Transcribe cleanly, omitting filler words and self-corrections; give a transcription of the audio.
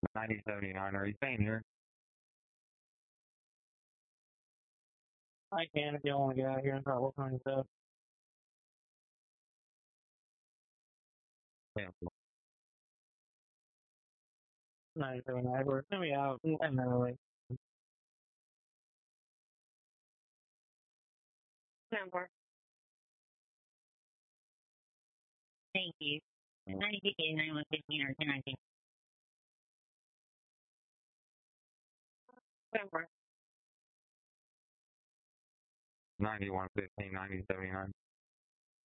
9079, are you staying here? I can if you want to get out here and start working on your stuff. Yeah. 9079, we're going to be out and early. Number. Thank you. 9058 9115 or 1019. Number. 9115 9079.